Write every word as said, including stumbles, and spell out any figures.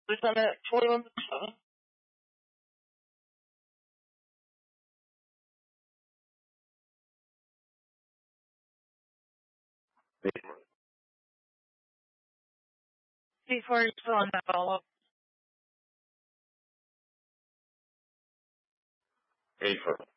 This time at twenty-one to seven. Before you still on that follow-up. eight four.